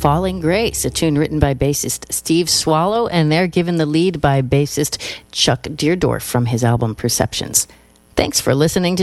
Falling Grace, a tune written by bassist Steve Swallow, and they're given the lead by bassist Chuck Deerdorf from his album Perceptions. Thanks for listening to